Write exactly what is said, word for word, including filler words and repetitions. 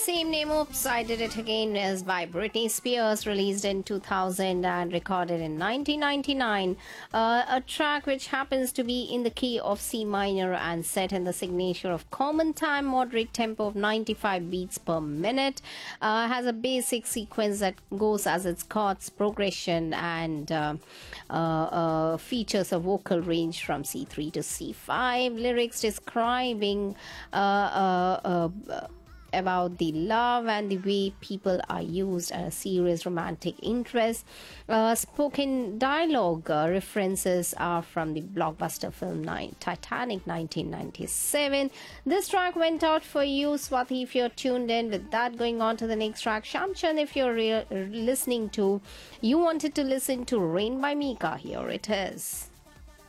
Same name, Oops, I Did It Again is by Britney Spears, released in two thousand and recorded in nineteen ninety-nine. Uh, a track which happens to be in the key of C minor and set in the signature of common time, moderate tempo of ninety-five beats per minute. Uh, has a basic sequence that goes as its chords progression and uh, uh, uh, features a vocal range from C three to C five. Lyrics describing uh, uh, uh, about the love and the way people are used and a serious romantic interest. Uh, spoken dialogue uh, references are from the blockbuster film Nine, Titanic nineteen ninety-seven. This track went out for you, Swati, if you're tuned in. With that, going on to the next track, Shamchan, if you're re- listening to, you wanted to listen to Rain by Mika, here it is.